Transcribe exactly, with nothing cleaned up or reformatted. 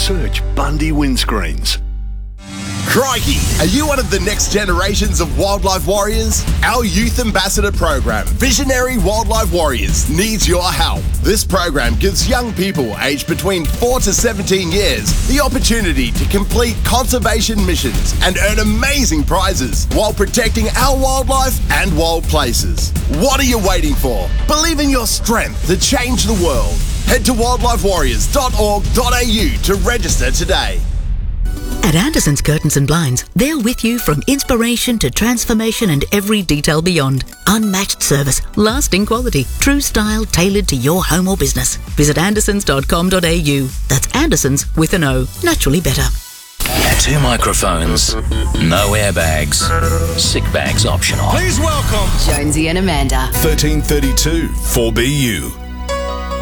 Search Bundy Windscreens. Crikey! Are you one of the next generations of wildlife warriors? Our Youth Ambassador program, Visionary Wildlife Warriors, needs your help. This program gives young people aged between four to seventeen years the opportunity to complete conservation missions and earn amazing prizes while protecting our wildlife and wild places. What are you waiting for? Believe in your strength to change the world. Head to wildlife warriors dot org dot a u to register today. At Anderson's Curtains and Blinds, they're with you from inspiration to transformation and every detail beyond. Unmatched service, lasting quality, true style tailored to your home or business. Visit andersons dot com dot a u. That's Andersons with an O. Naturally better. Two microphones, no airbags, sick bags optional. Please welcome Jonesy and Amanda. thirteen thirty-two four B U.